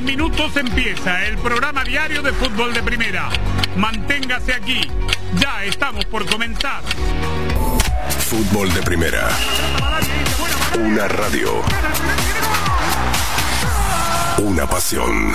En minutos empieza el programa diario de fútbol de primera. Manténgase aquí, ya estamos por comenzar. Fútbol de primera. Una radio. Una pasión.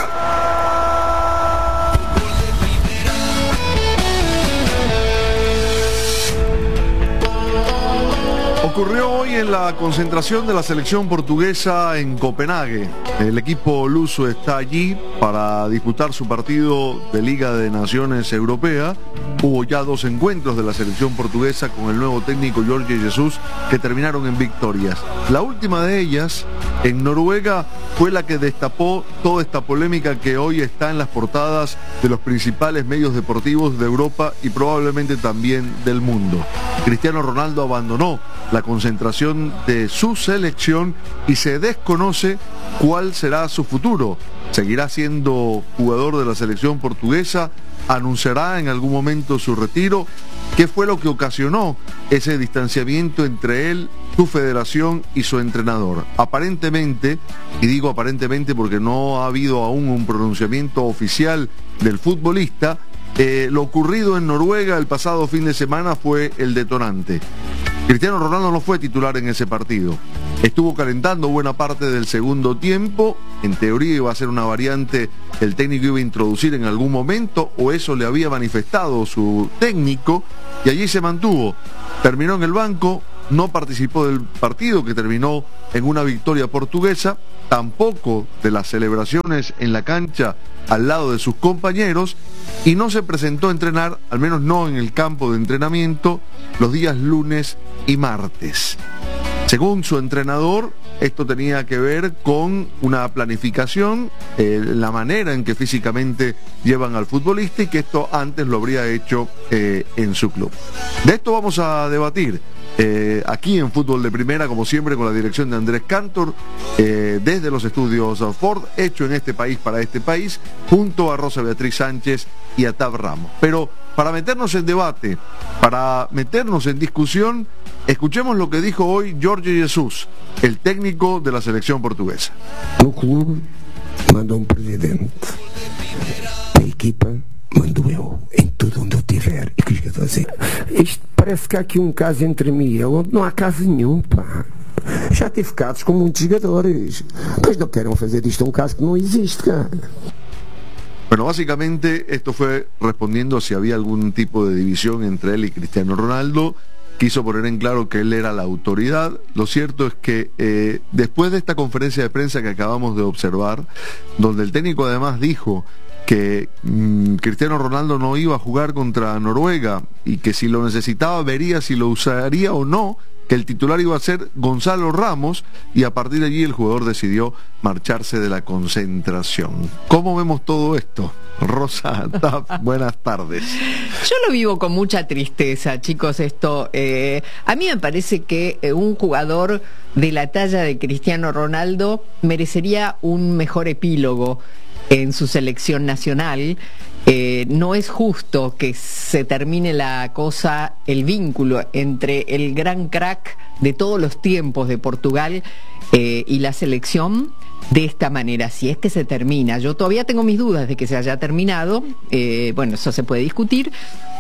Ocurrió hoy en la concentración de la selección portuguesa en Copenhague. El equipo luso está allí para disputar su partido de Liga de Naciones Europea. Hubo ya 2 encuentros de la selección portuguesa con el nuevo técnico Jorge Jesus que terminaron en victorias. La última de ellas, en Noruega, fue la que destapó toda esta polémica que hoy está en las portadas de los principales medios deportivos de Europa y probablemente también del mundo. Cristiano Ronaldo abandonó la concentración de su selección y se desconoce cuál será su futuro. ¿Seguirá siendo jugador de la selección portuguesa? ¿Anunciará en algún momento su retiro? ¿Qué fue lo que ocasionó ese distanciamiento entre él, su federación y su entrenador? Aparentemente, y digo aparentemente porque no ha habido aún un pronunciamiento oficial del futbolista, lo ocurrido en Noruega el pasado fin de semana fue el detonante. Cristiano Ronaldo no fue titular en ese partido. Estuvo calentando buena parte del segundo tiempo. En teoría iba a ser una variante que el técnico iba a introducir en algún momento, o eso le había manifestado su técnico, y allí se mantuvo. Terminó en el banco, no participó del partido que terminó en una victoria portuguesa, tampoco de las celebraciones en la cancha al lado de sus compañeros, y no se presentó a entrenar, al menos no en el campo de entrenamiento, los días lunes y martes. Según su entrenador, esto tenía que ver con una planificación, la manera en que físicamente llevan al futbolista y que esto antes lo habría hecho en su club. De esto vamos a debatir aquí en Fútbol de Primera, como siempre, con la dirección de Andrés Cantor, desde los estudios Ford, hecho en este país para este país, junto a Rosa Beatriz Sánchez y a Tab Ramos. Pero para meternos en debate, para meternos en discusión, escuchemos lo que dijo hoy Jorge Jesus, el técnico de la selección portuguesa. No clube manda presidente, a equipa mando eu, em tudo onde eu estiver. E que os jogadores dizem, isto parece que há aqui caso entre mim e ele, onde não há caso nenhum, pá. Já tive casos com muitos jogadores, mas não queiram fazer disto caso que não existe, cara. Bueno, básicamente esto fue respondiendo si había algún tipo de división entre él y Cristiano Ronaldo. Quiso poner en claro que él era la autoridad. Lo cierto es que después de esta conferencia de prensa que acabamos de observar, donde el técnico además dijo que Cristiano Ronaldo no iba a jugar contra Noruega y que si lo necesitaba vería si lo usaría o no, que el titular iba a ser Gonzalo Ramos, y a partir de allí el jugador decidió marcharse de la concentración. ¿Cómo vemos todo esto? Rosa, buenas tardes. Yo lo vivo con mucha tristeza, chicos, esto. A mí me parece que un jugador de la talla de Cristiano Ronaldo merecería un mejor epílogo en su selección nacional. No es justo que se termine la cosa, el vínculo entre el gran crack de todos los tiempos de Portugal y la selección de esta manera. Si es que se termina, yo todavía tengo mis dudas de que se haya terminado, bueno, eso se puede discutir,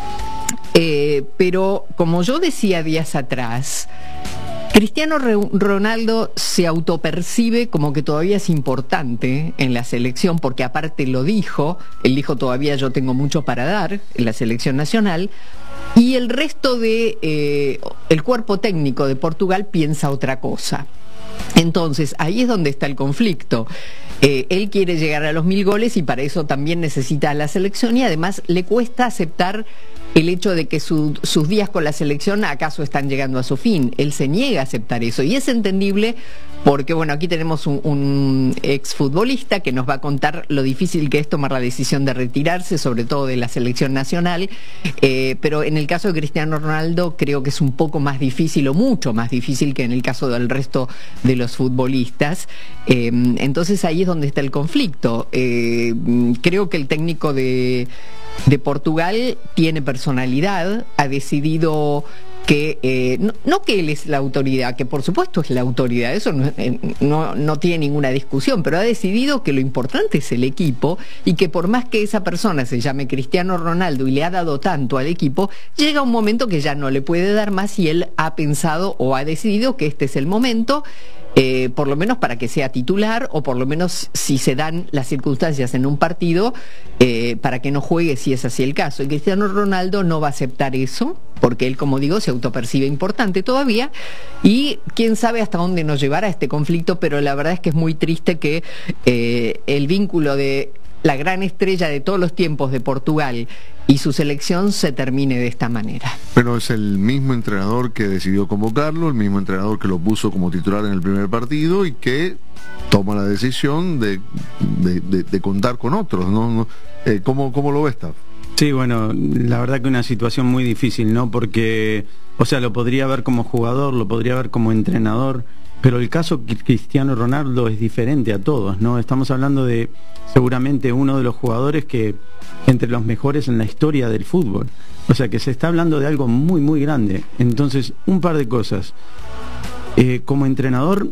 pero como yo decía días atrás, Cristiano Ronaldo se autopercibe como que todavía es importante en la selección, porque aparte él dijo todavía yo tengo mucho para dar en la selección nacional, y el resto de el cuerpo técnico de Portugal piensa otra cosa. Entonces ahí es donde está el conflicto. Él quiere llegar a los 1000 goles y para eso también necesita a la selección, y además le cuesta aceptar el hecho de que sus días con la selección acaso están llegando a su fin. Él se niega a aceptar eso, y es entendible porque, bueno, aquí tenemos un exfutbolista que nos va a contar lo difícil que es tomar la decisión de retirarse, sobre todo de la selección nacional, pero en el caso de Cristiano Ronaldo creo que es un poco más difícil, o mucho más difícil que en el caso del resto de los futbolistas. Entonces ahí es donde está el conflicto. Creo que el técnico de Portugal tiene personalidad, ha decidido que no que él es la autoridad, que por supuesto es la autoridad, eso no tiene ninguna discusión, pero ha decidido que lo importante es el equipo y que por más que esa persona se llame Cristiano Ronaldo y le ha dado tanto al equipo, llega un momento que ya no le puede dar más y él ha pensado o ha decidido que este es el momento, por lo menos para que sea titular, o por lo menos si se dan las circunstancias en un partido, para que no juegue si es así el caso. Y Cristiano Ronaldo no va a aceptar eso, porque él, como digo, se autopercibe importante todavía, y quién sabe hasta dónde nos llevará este conflicto, pero la verdad es que es muy triste que el vínculo de la gran estrella de todos los tiempos de Portugal y su selección se termine de esta manera. Pero es el mismo entrenador que decidió convocarlo, el mismo entrenador que lo puso como titular en el primer partido y que toma la decisión de contar con otros, ¿no? ¿Cómo lo ves, Taff? Sí, bueno, la verdad que una situación muy difícil, ¿no? Porque, o sea, lo podría ver como jugador, lo podría ver como entrenador, pero el caso Cristiano Ronaldo es diferente a todos, ¿no? Estamos hablando de seguramente uno de los jugadores que entre los mejores en la historia del fútbol. O sea que se está hablando de algo muy, muy grande. Entonces, un par de cosas. Como entrenador,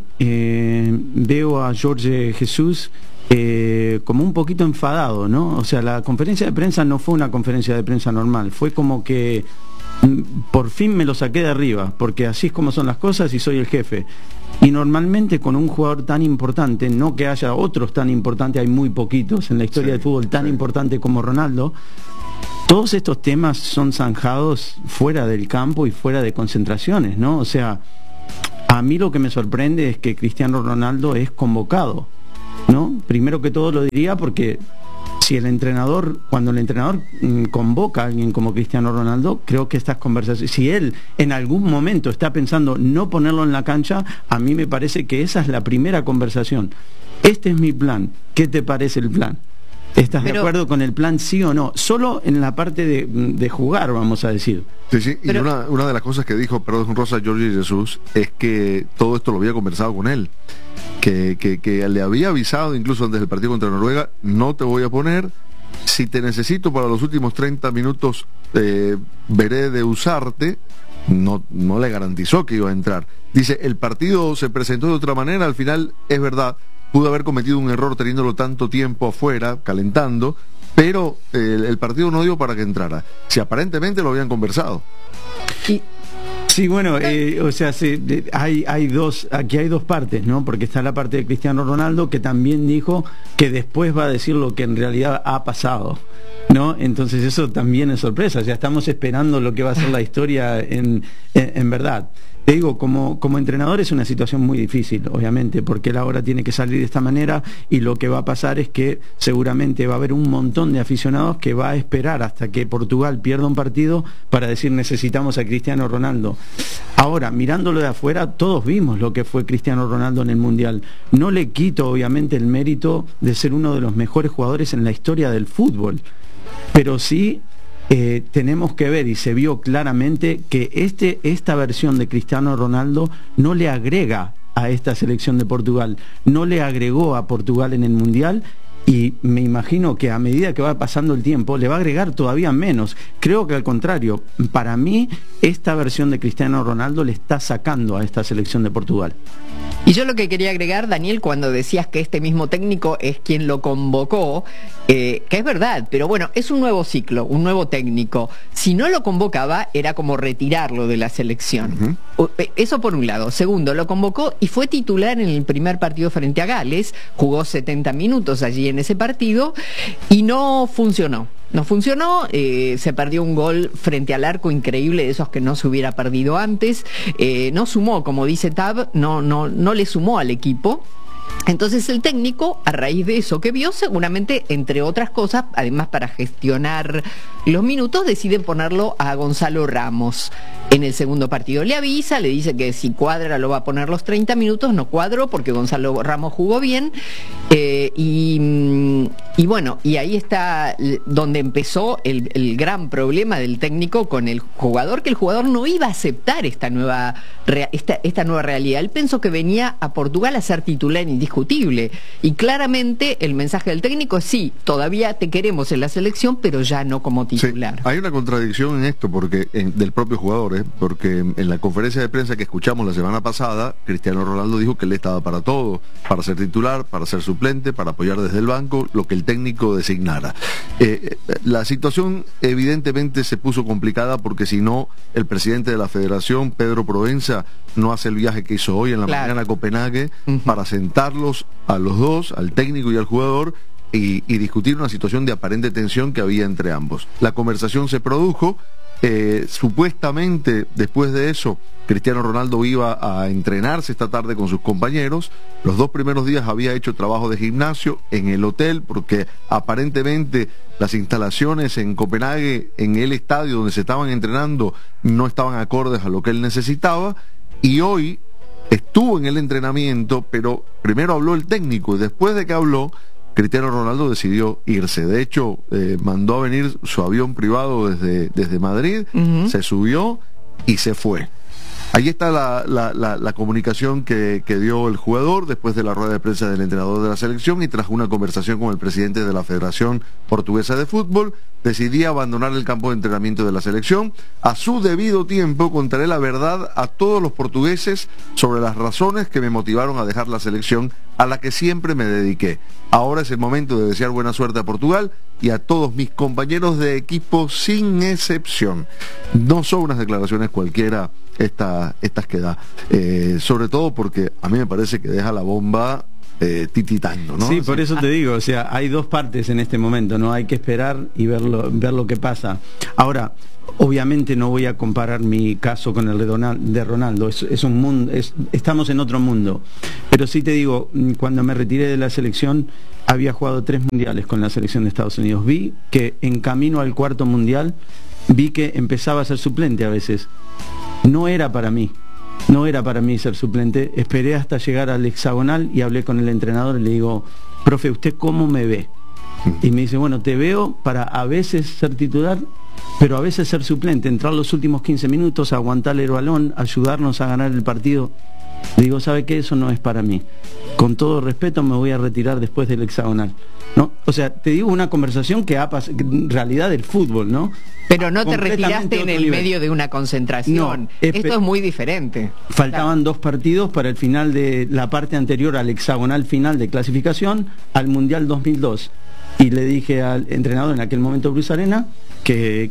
veo a Jorge Jesús como un poquito enfadado, ¿no? O sea, la conferencia de prensa no fue una conferencia de prensa normal, fue como que por fin me lo saqué de arriba, porque así es como son las cosas y soy el jefe. Y normalmente con un jugador tan importante, no que haya otros tan importantes, hay muy poquitos en la historia del fútbol tan importante como Ronaldo, todos estos temas son zanjados fuera del campo y fuera de concentraciones, ¿no? O sea, a mí lo que me sorprende es que Cristiano Ronaldo es convocado, ¿no? Primero que todo lo diría porque si el entrenador, cuando el entrenador convoca a alguien como Cristiano Ronaldo, creo que estas conversaciones, si él en algún momento está pensando no ponerlo en la cancha, a mí me parece que esa es la primera conversación. Este es mi plan, ¿qué te parece el plan? ¿Estás de acuerdo con el plan, sí o no? Solo en la parte de jugar, vamos a decir. Sí, y una de las cosas que dijo, perdón, Rosa, Jorge Jesús, es que todo esto lo había conversado con él. Que le había avisado incluso antes del partido contra Noruega, no te voy a poner, si te necesito para los últimos 30 minutos veré de usarte. No le garantizó que iba a entrar. Dice, el partido se presentó de otra manera, al final es verdad, pudo haber cometido un error teniéndolo tanto tiempo afuera, calentando, pero el partido no dio para que entrara. Si aparentemente lo habían conversado. Sí, bueno, o sea, aquí hay dos partes, ¿no? Porque está la parte de Cristiano Ronaldo, que también dijo que después va a decir lo que en realidad ha pasado, ¿no? Entonces eso también es sorpresa, ya estamos esperando lo que va a ser la historia en verdad. Te digo, como entrenador es una situación muy difícil, obviamente, porque él ahora tiene que salir de esta manera y lo que va a pasar es que seguramente va a haber un montón de aficionados que va a esperar hasta que Portugal pierda un partido para decir necesitamos a Cristiano Ronaldo. Ahora, mirándolo de afuera, todos vimos lo que fue Cristiano Ronaldo en el Mundial. No le quito, obviamente, el mérito de ser uno de los mejores jugadores en la historia del fútbol, pero sí tenemos que ver, y se vio claramente, que esta versión de Cristiano Ronaldo no le agrega a esta selección de Portugal, no le agregó a Portugal en el Mundial, y me imagino que a medida que va pasando el tiempo le va a agregar todavía menos. Creo que al contrario, para mí esta versión de Cristiano Ronaldo le está sacando a esta selección de Portugal. Y yo lo que quería agregar, Daniel, cuando decías que este mismo técnico es quien lo convocó, que es verdad, pero bueno, es un nuevo ciclo, un nuevo técnico. Si no lo convocaba, era como retirarlo de la selección. Eso por un lado. Segundo, lo convocó y fue titular en el primer partido frente a Gales, jugó 70 minutos allí en ese partido y no funcionó. No funcionó, se perdió un gol frente al arco increíble, de esos que no se hubiera perdido antes, no sumó, como dice Tab, no le sumó al equipo. Entonces el técnico, a raíz de eso que vio, seguramente, entre otras cosas, además para gestionar los minutos, decide ponerlo a Gonzalo Ramos en el segundo partido. Le avisa, le dice que si cuadra lo va a poner los 30 minutos, no cuadró porque Gonzalo Ramos jugó bien, Y bueno, y ahí está donde empezó el gran problema del técnico con el jugador, que el jugador no iba a aceptar esta nueva realidad. Él pensó que venía a Portugal a ser titular indiscutible, y claramente el mensaje del técnico es: sí, todavía te queremos en la selección, pero ya no como titular. Sí, hay una contradicción en esto del propio jugador, porque en la conferencia de prensa que escuchamos la semana pasada, Cristiano Ronaldo dijo que él estaba para todo, para ser titular, para ser suplente, para apoyar desde el banco, lo que el técnico designara. La situación evidentemente se puso complicada, porque si no, el presidente de la federación, Pedro Provenza, no hace el viaje que hizo hoy en la mañana a Copenhague para sentarlos a los dos, al técnico y al jugador, y discutir una situación de aparente tensión que había entre ambos. La conversación se produjo. Supuestamente después de eso Cristiano Ronaldo iba a entrenarse esta tarde con sus compañeros. Los 2 primeros días había hecho trabajo de gimnasio en el hotel, porque aparentemente las instalaciones en Copenhague, en el estadio donde se estaban entrenando, no estaban acordes a lo que él necesitaba, y hoy estuvo en el entrenamiento, pero primero habló el técnico, y después de que habló, Cristiano Ronaldo decidió irse. De hecho, mandó a venir su avión privado desde Madrid, se subió y se fue. Ahí está la comunicación que dio el jugador después de la rueda de prensa del entrenador de la selección, y tras una conversación con el presidente de la Federación Portuguesa de Fútbol, decidí abandonar el campo de entrenamiento de la selección. A su debido tiempo contaré la verdad a todos los portugueses sobre las razones que me motivaron a dejar la selección a la que siempre me dediqué. Ahora es el momento de desear buena suerte a Portugal y a todos mis compañeros de equipo sin excepción. No son unas declaraciones cualquiera estas que da, sobre todo porque a mí me parece que deja la bomba tititando, ¿no? Sí, por eso te digo, o sea, hay dos partes en este momento, ¿no? Hay que esperar y ver lo que pasa. Ahora, obviamente no voy a comparar mi caso con el de Ronaldo, es un mundo, estamos en otro mundo, pero sí te digo, cuando me retiré de la selección había jugado 3 mundiales con la selección de Estados Unidos. Vi que en camino al 4º mundial, vi que empezaba a ser suplente a veces. No era para mí ser suplente. Esperé hasta llegar al hexagonal y hablé con el entrenador y le digo: profe, ¿usted cómo me ve? Y me dice: bueno, te veo para a veces ser titular, pero a veces ser suplente, entrar los últimos 15 minutos, aguantar el balón, ayudarnos a ganar el partido. Le digo: ¿sabe qué? Eso no es para mí. Con todo respeto, me voy a retirar después del hexagonal, ¿no? O sea, te digo una conversación que ha pasado, en realidad del fútbol, ¿no? Pero no te retiraste en el medio de una concentración. No, esto es muy diferente. Faltaban 2 partidos para el final de la parte anterior al hexagonal final de clasificación al Mundial 2002. Y le dije al entrenador en aquel momento, Bruce Arena, que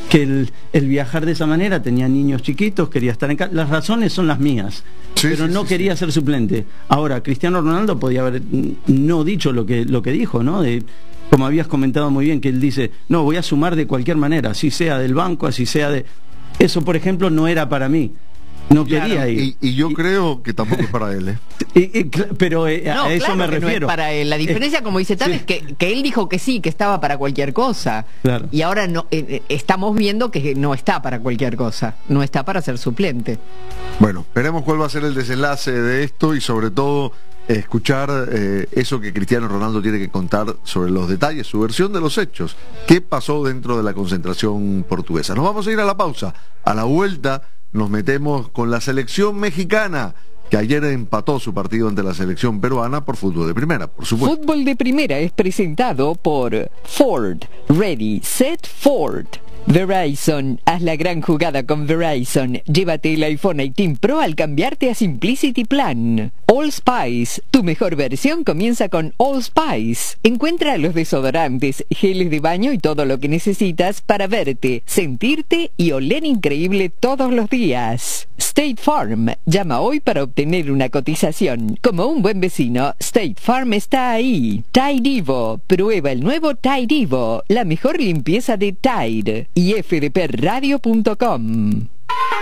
el viajar de esa manera, tenía niños chiquitos, quería estar en casa. Las razones son las mías, pero no quería ser suplente. Ahora, Cristiano Ronaldo podía haber no dicho lo que dijo, ¿no? Como habías comentado muy bien, que él dice: no, voy a sumar de cualquier manera, así sea del banco, así sea de... Eso, por ejemplo, no era para mí. No quería ir. Y yo creo que tampoco es para él, pero a eso me refiero. No es para él. La diferencia, como dice Tam, es que él dijo que sí, que estaba para cualquier cosa. Claro. Y ahora no, estamos viendo que no está para cualquier cosa. No está para ser suplente. Bueno, veremos cuál va a ser el desenlace de esto, y sobre todo escuchar eso que Cristiano Ronaldo tiene que contar sobre los detalles, su versión de los hechos. ¿Qué pasó dentro de la concentración portuguesa? Nos vamos a ir a la pausa. A la vuelta nos metemos con la selección mexicana, que ayer empató su partido ante la selección peruana por Fútbol de Primera, por supuesto. Fútbol de Primera es presentado por Ford. Ready, Set, Ford. Verizon, haz la gran jugada con Verizon. Llévate el iPhone 18 Pro al cambiarte a Simplicity Plan. Allspice, tu mejor versión comienza con Allspice. Encuentra los desodorantes, geles de baño y todo lo que necesitas para verte, sentirte y oler increíble todos los días. State Farm, llama hoy para obtener una cotización. Como un buen vecino, State Farm está ahí. Tide Evo, prueba el nuevo Tide Evo, la mejor limpieza de Tide. Y fdpradio.com.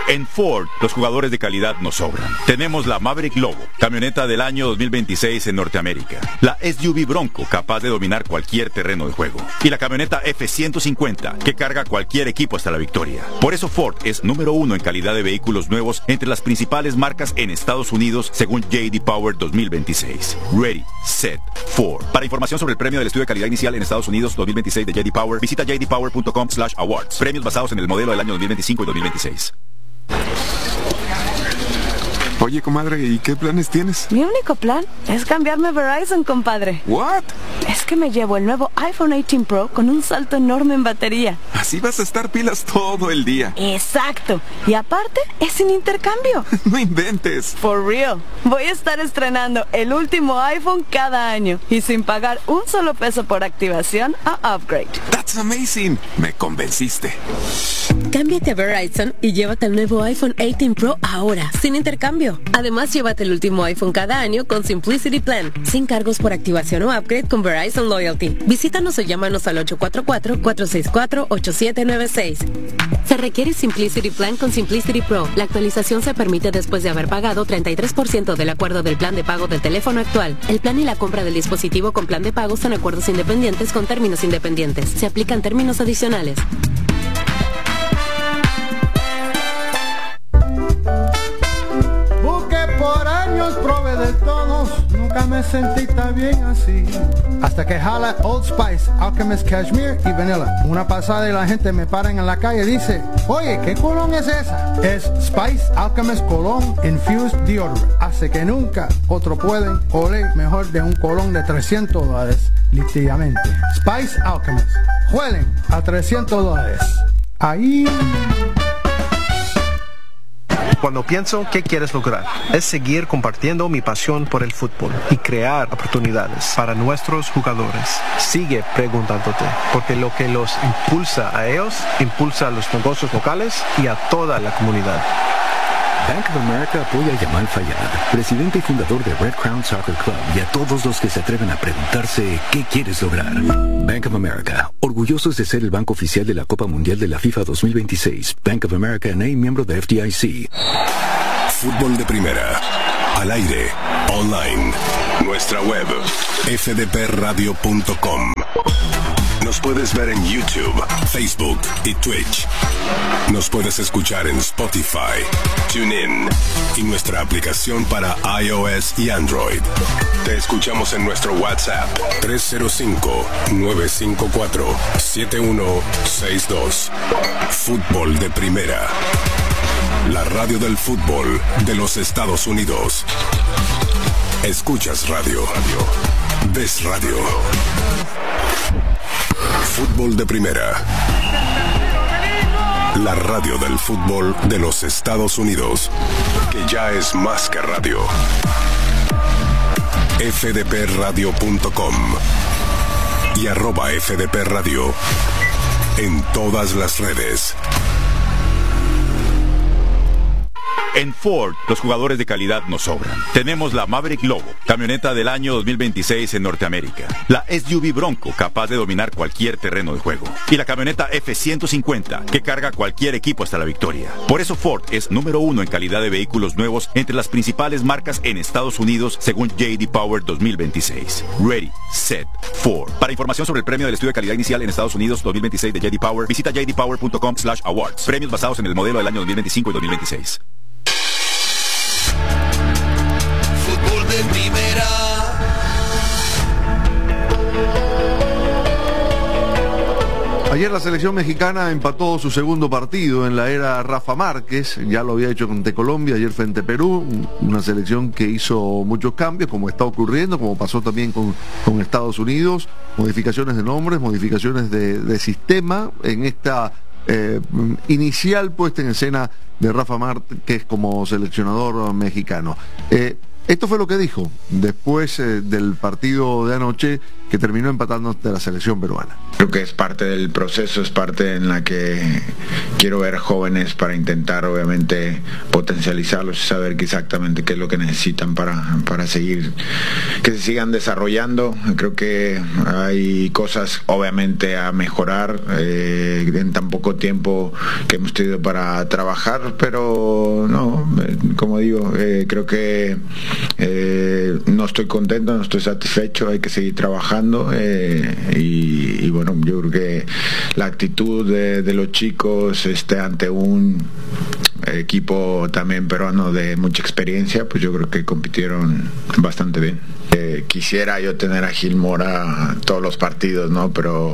En Ford, los jugadores de calidad nos sobran. Tenemos la Maverick Lobo, camioneta del año 2026 en Norteamérica. La SUV Bronco, capaz de dominar cualquier terreno de juego. Y la camioneta F-150, que carga cualquier equipo hasta la victoria. Por eso Ford es número 1 en calidad de vehículos nuevos entre las principales marcas en Estados Unidos, según J.D. Power 2026. Ready, Set, Ford. Para información sobre el premio del estudio de calidad inicial en Estados Unidos 2026 de J.D. Power, visita jdpower.com/awards. Premios basados en el modelo del año 2025 y 2026. Oye, comadre, ¿y qué planes tienes? Mi único plan es cambiarme a Verizon, compadre. ¿What? Es que me llevo el nuevo iPhone 18 Pro con un salto enorme en batería. Así vas a estar pilas todo el día. Exacto. Y aparte, es sin intercambio. No inventes. For real. Voy a estar estrenando el último iPhone cada año y sin pagar un solo peso por activación a upgrade. That's amazing. Me convenciste. Cámbiate a Verizon y llévate el nuevo iPhone 18 Pro ahora, sin intercambio. Además, llévate el último iPhone cada año con Simplicity Plan, sin cargos por activación o upgrade con Verizon Loyalty. Visítanos o llámanos al 844-464-8796. Se requiere Simplicity Plan con Simplicity Pro. La actualización se permite después de haber pagado 33% del acuerdo del plan de pago del teléfono actual. El plan y la compra del dispositivo con plan de pago son acuerdos independientes con términos independientes. Se aplican términos adicionales. Por años probé de todos, nunca me sentí tan bien así. Hasta que jala Old Spice, Alchemist Cashmere y Vanilla. Una pasada y la gente me paran en la calle y dice, oye, ¿qué colón es esa? Es Spice Alchemist Cologne Infused Deodorant. Hace que nunca otro pueden oler mejor de un colón de $300, literalmente. Spice Alchemist. Huelen a $300. Ahí... Cuando pienso qué quieres lograr, es seguir compartiendo mi pasión por el fútbol y crear oportunidades para nuestros jugadores. Sigue preguntándote, porque lo que los impulsa a ellos, impulsa a los negocios locales y a toda la comunidad. Bank of America apoya a Yamal Fayad, presidente y fundador de Red Crown Soccer Club, y a todos los que se atreven a preguntarse ¿qué quieres lograr? Bank of America, orgullosos de ser el banco oficial de la Copa Mundial de la FIFA 2026. Bank of America N.A., miembro de FDIC. Fútbol de Primera, al aire, online, nuestra web, fdpradio.com. Nos puedes ver en YouTube, Facebook y Twitch. Nos puedes escuchar en Spotify, TuneIn y nuestra aplicación para iOS y Android. Te escuchamos en nuestro WhatsApp 305-954-7162. Fútbol de Primera. La radio del fútbol de los Estados Unidos. Escuchas radio. Ves radio. Fútbol de Primera. La radio del fútbol de los Estados Unidos, que ya es más que radio. fdpradio.com y @fdpradio en todas las redes. En Ford, los jugadores de calidad nos sobran. Tenemos la Maverick Lobo, camioneta del año 2026 en Norteamérica. La SUV Bronco, capaz de dominar cualquier terreno de juego. Y la camioneta F-150, que carga cualquier equipo hasta la victoria. Por eso Ford es número 1 en calidad de vehículos nuevos entre las principales marcas en Estados Unidos, según J.D. Power 2026. Ready, Set, Ford. Para información sobre el premio del estudio de calidad inicial en Estados Unidos 2026 de J.D. Power, visita jdpower.com/awards. Premios basados en el modelo del año 2025 y 2026. Fútbol de Primera. Ayer la selección mexicana empató su segundo partido en la era Rafa Márquez, ya lo había hecho ante Colombia, ayer frente a Perú, una selección que hizo muchos cambios, como está ocurriendo, como pasó también con Estados Unidos, modificaciones de nombres, modificaciones de sistema en esta inicial puesta en escena de Rafa Márquez como seleccionador mexicano. Esto fue lo que dijo después del partido de anoche, que terminó empatando ante la selección peruana. Creo que es parte del proceso, es parte en la que quiero ver jóvenes para intentar obviamente potencializarlos y saber exactamente qué es lo que necesitan para seguir, que se sigan desarrollando. Creo que hay cosas obviamente a mejorar en tan poco tiempo que hemos tenido para trabajar, pero no, como digo, creo que no estoy contento, no estoy satisfecho, hay que seguir trabajando y bueno, yo creo que la actitud de los chicos ante un equipo también peruano de mucha experiencia, pues yo creo que compitieron bastante bien. Quisiera yo tener a Gil Mora todos los partidos, ¿no? Pero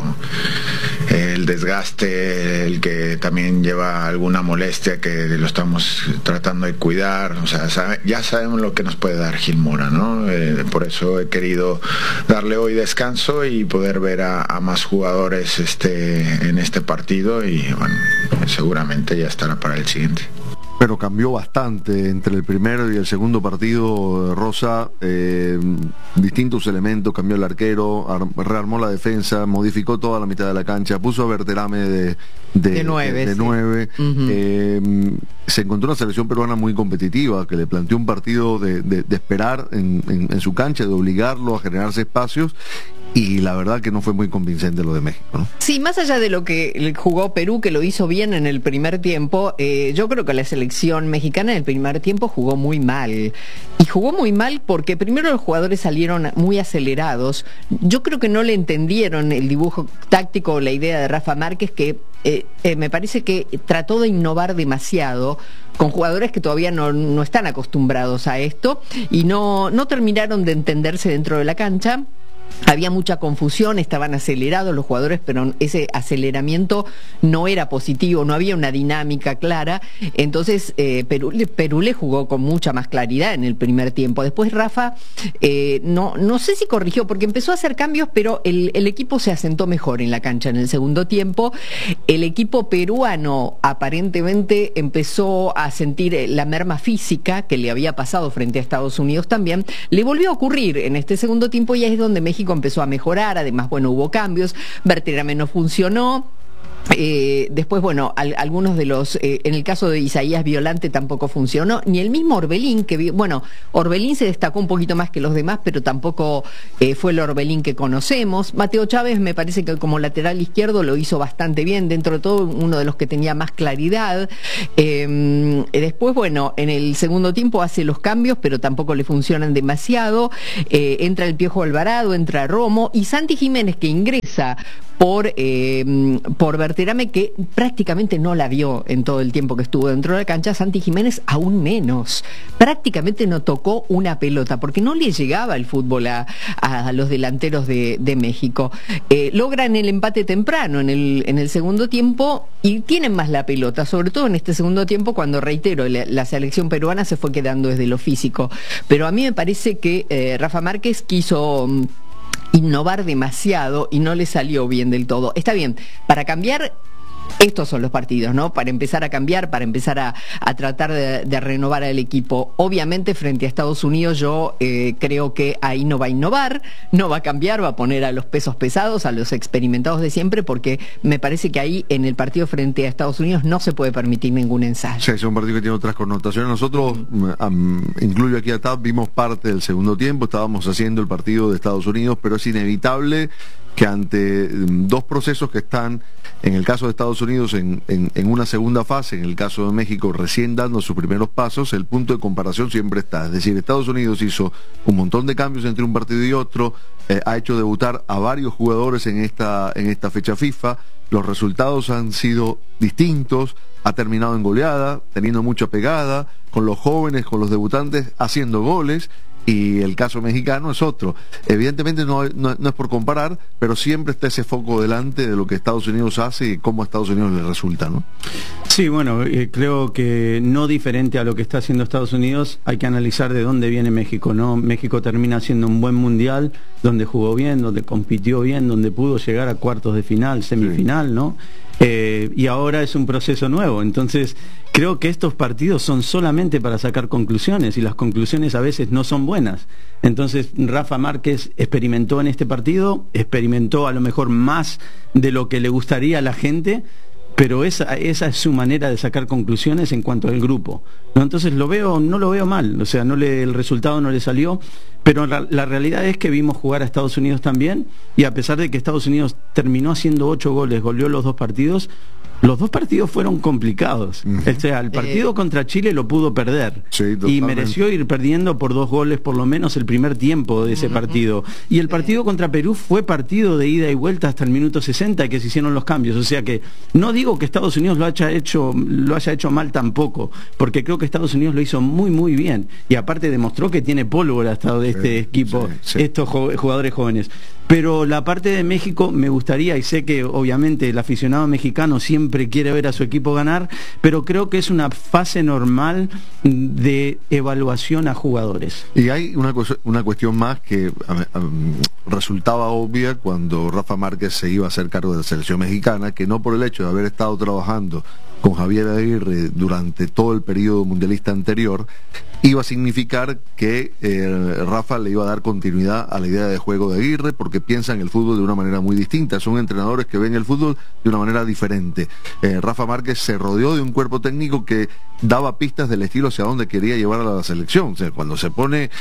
el desgaste, el que también lleva alguna molestia, que lo estamos tratando de cuidar, o sea, ya sabemos lo que nos puede dar Gil Mora, ¿no? Por eso he querido darle hoy descanso y poder ver a más jugadores en este partido, y bueno, seguramente ya estará para el siguiente. Pero cambió bastante entre el primero y el segundo partido, Rosa, distintos elementos, cambió el arquero, rearmó la defensa, modificó toda la mitad de la cancha, puso a Berterame de 9. Se encontró una selección peruana muy competitiva, que le planteó un partido de esperar en su cancha, de obligarlo a generarse espacios, y la verdad que no fue muy convincente lo de México, ¿no? Sí, más allá de lo que jugó Perú, que lo hizo bien en el primer tiempo, yo creo que la selección mexicana en el primer tiempo jugó muy mal. Y jugó muy mal porque primero los jugadores salieron muy acelerados. Yo creo que no le entendieron el dibujo táctico o la idea de Rafa Márquez, que me parece que trató de innovar demasiado con jugadores que todavía no están acostumbrados a esto, y no terminaron de entenderse dentro de la cancha. Había mucha confusión, estaban acelerados los jugadores, pero ese aceleramiento no era positivo, no había una dinámica clara. Entonces Perú le jugó con mucha más claridad en el primer tiempo. Después Rafa, no sé si corrigió, porque empezó a hacer cambios, pero el equipo se asentó mejor en la cancha en el segundo tiempo. El equipo peruano aparentemente empezó a sentir la merma física que le había pasado frente a Estados Unidos también. Le volvió a ocurrir en este segundo tiempo, y ahí es donde México empezó a mejorar. Además, bueno, hubo cambios, Berterame no funcionó. Después, bueno, algunos de los, en el caso de Isaías Violante tampoco funcionó, ni el mismo Orbelín, que bueno, Orbelín se destacó un poquito más que los demás, pero tampoco fue el Orbelín que conocemos. Mateo Chávez me parece que como lateral izquierdo lo hizo bastante bien, dentro de todo uno de los que tenía más claridad. Después, bueno, en el segundo tiempo hace los cambios, pero tampoco le funcionan demasiado. Entra el Piojo Alvarado, entra Romo, y Santi Jiménez, que ingresa por Berterame, que prácticamente no la vio en todo el tiempo que estuvo dentro de la cancha. Santi Jiménez aún menos, prácticamente no tocó una pelota, porque no le llegaba el fútbol a los delanteros de México. Logran el empate temprano en el segundo tiempo y tienen más la pelota, sobre todo en este segundo tiempo, cuando, reitero, la selección peruana se fue quedando desde lo físico. Pero a mí me parece que Rafa Márquez quiso innovar demasiado y no le salió bien del todo. Está bien, para cambiar, estos son los partidos, ¿no? Para empezar a cambiar, para empezar a tratar de renovar al equipo. Obviamente, frente a Estados Unidos, yo creo que ahí no va a innovar, no va a cambiar, va a poner a los pesos pesados, a los experimentados de siempre, porque me parece que ahí, en el partido frente a Estados Unidos, no se puede permitir ningún ensayo. Sí, es un partido que tiene otras connotaciones. Nosotros, incluyo aquí a TAP, vimos parte del segundo tiempo, estábamos haciendo el partido de Estados Unidos, pero es inevitable que ante dos procesos que están, en el caso de Estados Unidos, en una segunda fase, en el caso de México recién dando sus primeros pasos, el punto de comparación siempre está. Es decir, Estados Unidos hizo un montón de cambios entre un partido y otro, ha hecho debutar a varios jugadores en esta fecha FIFA, los resultados han sido distintos, ha terminado en goleada, teniendo mucha pegada, con los jóvenes, con los debutantes, haciendo goles. Y el caso mexicano es otro. Evidentemente no es por comparar, pero siempre está ese foco delante de lo que Estados Unidos hace y cómo a Estados Unidos le resulta, ¿no? Sí, bueno, creo que no diferente a lo que está haciendo Estados Unidos, hay que analizar de dónde viene México, ¿no? México termina siendo un buen mundial, donde jugó bien, donde compitió bien, donde pudo llegar a cuartos de final, semifinal, ¿no? Y ahora es un proceso nuevo, entonces creo que estos partidos son solamente para sacar conclusiones y las conclusiones a veces no son buenas. Entonces Rafa Márquez experimentó en este partido, experimentó a lo mejor más de lo que le gustaría a la gente, pero esa es su manera de sacar conclusiones en cuanto al grupo, ¿no? Entonces no lo veo mal, o sea, el resultado no le salió, pero la realidad es que vimos jugar a Estados Unidos también, y a pesar de que Estados Unidos terminó haciendo 8 goles, goleó los dos partidos fueron complicados. O sea, el partido contra Chile lo pudo perder, y mereció ir perdiendo por 2 goles por lo menos el primer tiempo de ese partido. Y el partido contra Perú fue partido de ida y vuelta hasta el minuto 60 que se hicieron los cambios. O sea que no digo que Estados Unidos lo haya hecho mal tampoco, porque creo que Estados Unidos lo hizo muy muy bien, y aparte demostró que tiene pólvora hasta de este equipo, estos jugadores jóvenes. Pero la parte de México me gustaría, y sé que obviamente el aficionado mexicano siempre quiere ver a su equipo ganar, pero creo que es una fase normal de evaluación a jugadores. Y hay una cuestión más que resultaba obvia cuando Rafa Márquez se iba a hacer cargo de la selección mexicana, que no por el hecho de haber estado trabajando con Javier Aguirre durante todo el periodo mundialista anterior, iba a significar que Rafa le iba a dar continuidad a la idea de juego de Aguirre, porque piensan el fútbol de una manera muy distinta, son entrenadores que ven el fútbol de una manera diferente. Rafa Márquez se rodeó de un cuerpo técnico que daba pistas del estilo hacia dónde quería llevar a la selección. O sea, cuando se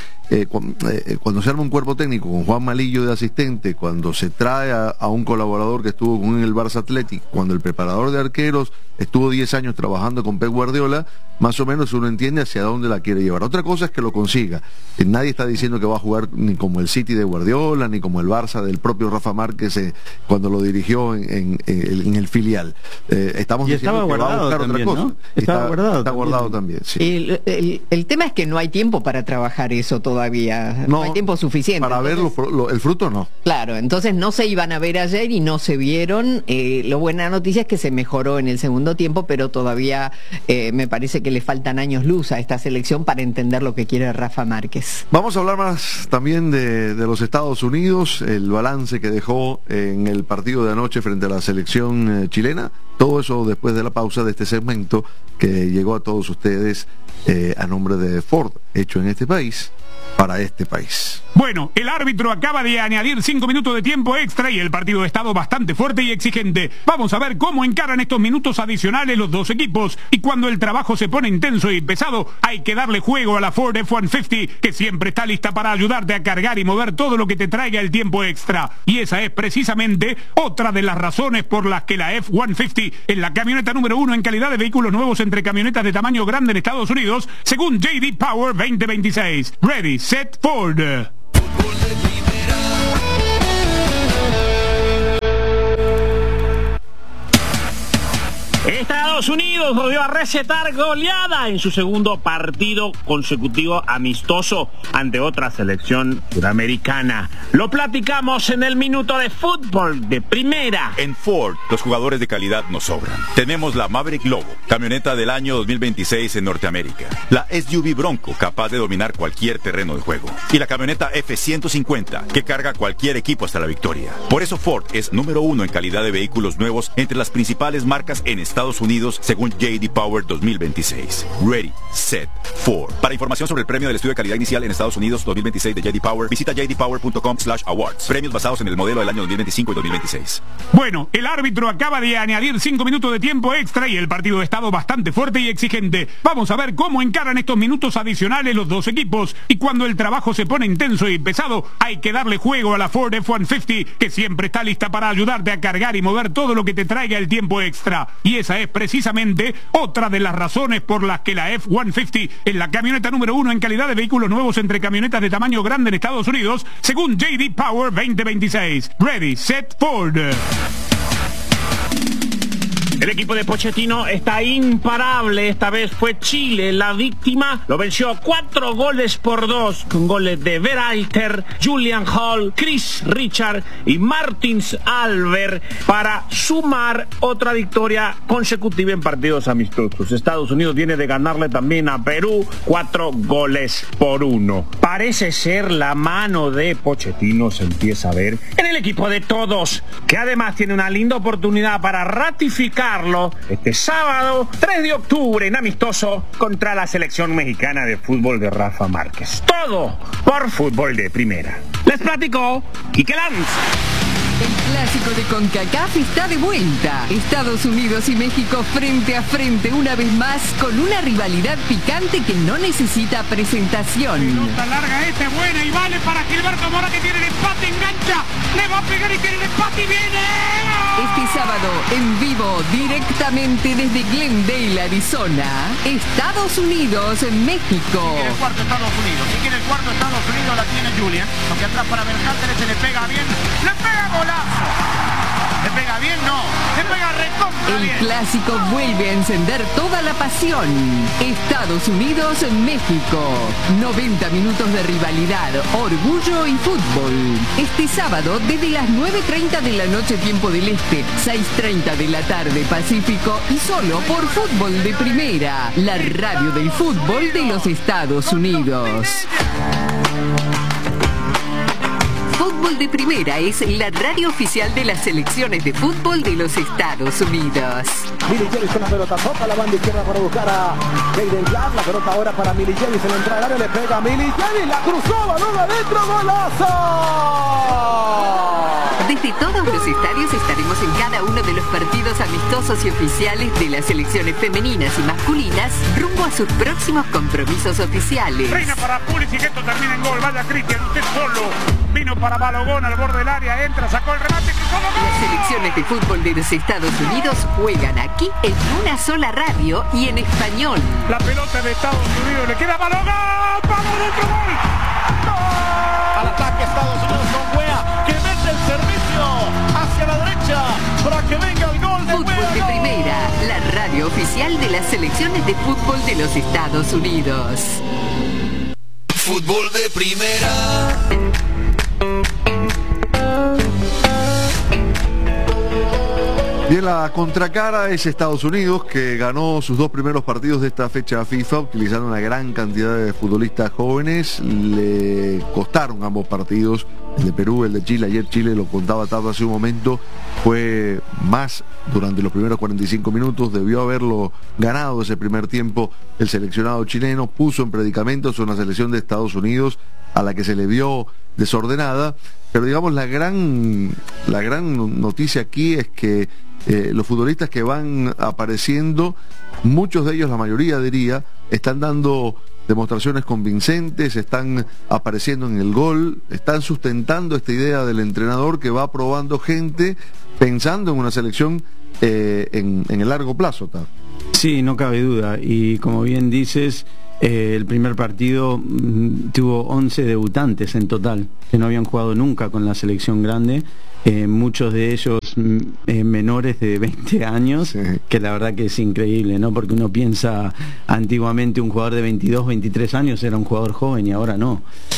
arma un cuerpo técnico con Juan Malillo de asistente, cuando se trae a un colaborador que estuvo con el Barça Athletic, cuando el preparador de arqueros estuvo 10 años trabajando con Pep Guardiola, más o menos uno entiende hacia dónde la quiere llevar. Otra cosa es que lo consiga. Nadie está diciendo que va a jugar ni como el City de Guardiola, ni como el Barça del propio Rafa Márquez cuando lo dirigió en el filial. Estamos diciendo que va a buscar otra cosa. ¿No? Está guardado también, sí. El tema es que no hay tiempo para trabajar eso todavía. No hay tiempo suficiente. Para ver el fruto, no. Claro, entonces no se iban a ver ayer y no se vieron. Lo buena noticia es que se mejoró en el segundo tiempo, pero todavía me parece que le faltan años luz a esta selección para entender lo que quiere Rafa Márquez. Vamos a hablar más también de los Estados Unidos, el balance que dejó en el partido de anoche frente a la selección chilena. Todo eso después de la pausa de este segmento que llegó a todos ustedes a nombre de Ford, hecho en este país, para este país. Bueno, el árbitro acaba de añadir 5 minutos de tiempo extra y el partido ha estado bastante fuerte y exigente. Vamos a ver cómo encaran estos minutos adicionales los dos equipos. Y cuando el trabajo se pone intenso y pesado, hay que darle juego a la Ford F-150, que siempre está lista para ayudarte a cargar y mover todo lo que te traiga el tiempo extra. Y esa es precisamente otra de las razones por las que la F-150 es la camioneta número 1 en calidad de vehículos nuevos entre camionetas de tamaño grande en Estados Unidos, según J.D. Power 2026. Ready, set, Ford. Estados Unidos volvió a recetar goleada en su segundo partido consecutivo amistoso ante otra selección sudamericana. Lo platicamos en el minuto de fútbol de primera. En Ford, los jugadores de calidad nos sobran. Tenemos la Maverick Lobo, camioneta del año 2026 en Norteamérica. La SUV Bronco, capaz de dominar cualquier terreno de juego. Y la camioneta F-150, que carga cualquier equipo hasta la victoria. Por eso Ford es número 1 en calidad de vehículos nuevos entre las principales marcas en Estados Unidos, según J.D. Power 2026. Ready, set, Ford. Para información sobre el premio del estudio de calidad inicial en Estados Unidos 2026 de J.D. Power, visita jdpower.com/awards. Premios basados en el modelo del año 2025 y 2026. Bueno, el árbitro acaba de añadir 5 minutos de tiempo extra y el partido ha estado bastante fuerte y exigente. Vamos a ver cómo encaran estos minutos adicionales los dos equipos. Y cuando el trabajo se pone intenso y pesado, hay que darle juego a la Ford F-150, que siempre está lista para ayudarte a cargar y mover todo lo que te traiga el tiempo extra. Y esa es precisamente otra de las razones por las que la F-150 es la camioneta número 1 en calidad de vehículos nuevos entre camionetas de tamaño grande en Estados Unidos, según J.D. Power 2026. Ready, set, Ford. El equipo de Pochettino está imparable. Esta vez fue Chile la víctima. Lo venció 4-2 con goles de Berhalter, Julian Hall, Chris Richard y Martins Alver para sumar otra victoria consecutiva en partidos amistosos. Estados Unidos viene de ganarle también a Perú 4-1. Parece ser la mano de Pochettino se empieza a ver en el equipo de todos, que además tiene una linda oportunidad para ratificar disfrutarlo este sábado 3 de octubre en amistoso contra la selección mexicana de fútbol de Rafa Márquez. Todo por Fútbol de Primera. Les platicó Quique Lanz. El clásico de CONCACAF está de vuelta. Estados Unidos y México frente a frente una vez más con una rivalidad picante que no necesita presentación. Pelota larga esta, buena y vale para Gilberto Mora que tiene el empate, engancha, le va a pegar y tiene el empate y viene. Este sábado, en vivo, directamente desde Glendale, Arizona, Estados Unidos, México. Si quiere el cuarto Estados Unidos, si quiere el cuarto Estados Unidos la tiene Julian, aunque atrás para Bercáceres se le pega bien, le pega golazo. ¿Le pega bien? No. Le pega recontra bien. El clásico vuelve a encender toda la pasión. Estados Unidos, México. 90 minutos de rivalidad, orgullo y fútbol. Este sábado desde las 9:30 de la noche tiempo del Este, 6:30 de la tarde Pacífico y solo por Fútbol de Primera, la radio del fútbol de los Estados Unidos. Fútbol de Primera es la radio oficial de las selecciones de fútbol de los Estados Unidos. Milicevic con la pelota, toca la banda izquierda para buscar a Jayden Yard, la pelota ahora para Milicevic, se le entra al área, le pega a Milicevic, la cruzó, balón adentro, golazo. Desde todos los estadios estaremos en cada uno de los partidos amistosos y oficiales de las selecciones femeninas y masculinas rumbo a sus próximos compromisos oficiales. Reina para Pulisic, esto termina en gol, vaya Cristian, usted solo. Vino para Balogón al borde del área, entra, sacó el remate, cruzó el gol. Las selecciones de fútbol de los Estados Unidos juegan aquí en una sola radio y en español. La pelota de Estados Unidos le queda a Balogón, ¡vamos dentro, gol! ¡Gol! Al ataque Estados Unidos con Wea, que mete el servicio hacia la derecha para que venga el gol de Fútbol Wea. de Primera, la radio oficial de las selecciones de fútbol de los Estados Unidos. Fútbol de Primera. Bien, la contracara es Estados Unidos, que ganó sus 2 primeros partidos de esta fecha FIFA utilizando una gran cantidad de futbolistas jóvenes. Le costaron ambos partidos, el de Perú, el de Chile. Ayer Chile, lo contaba Tato hace un momento, fue más durante los primeros 45 minutos. Debió haberlo ganado ese primer tiempo el seleccionado chileno. Puso en predicamentos a una selección de Estados Unidos a la que se le vio desordenada. Pero digamos, la gran noticia aquí es que los futbolistas que van apareciendo, muchos de ellos, la mayoría diría, están dando demostraciones convincentes, están apareciendo en el gol, están sustentando esta idea del entrenador que va probando gente pensando en una selección en el largo plazo. Sí, no cabe duda, y como bien dices, el primer partido tuvo 11 debutantes en total, que no habían jugado nunca con la selección grande, muchos de ellos menores de 20 años, sí. Que la verdad que es increíble, ¿no? Porque uno piensa, antiguamente un jugador de 22, 23 años era un jugador joven y ahora no.